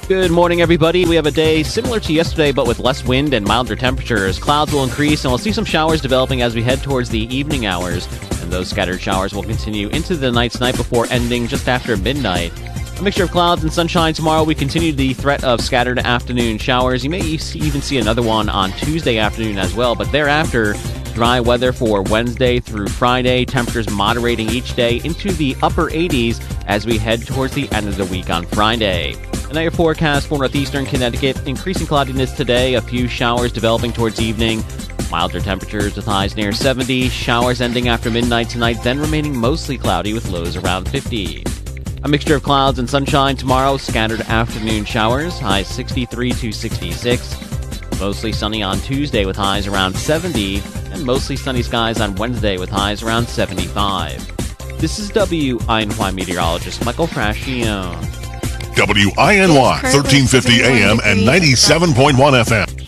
Good morning, everybody. We have a day similar to yesterday, but with less wind and milder temperatures. Clouds will increase, and we'll see some showers developing as we head towards the evening hours. And those scattered showers will continue into the night before ending just after midnight. A mixture of clouds and sunshine tomorrow. We continue the threat of scattered afternoon showers. You may even see another one on Tuesday afternoon as well, but thereafter, dry weather for Wednesday through Friday. Temperatures moderating each day into the upper 80s as we head towards the end of the week on Friday. And now your forecast for northeastern Connecticut. Increasing cloudiness today. A few showers developing towards evening. Milder temperatures with highs near 70. Showers ending after midnight tonight, then remaining mostly cloudy with lows around 50. A mixture of clouds and sunshine tomorrow. Scattered afternoon showers. Highs 63 to 66. Mostly sunny on Tuesday with highs around 70. And mostly sunny skies on Wednesday with highs around 75. This is WINY meteorologist Michael Frascione. WINY 1350 AM and 97.1 FM.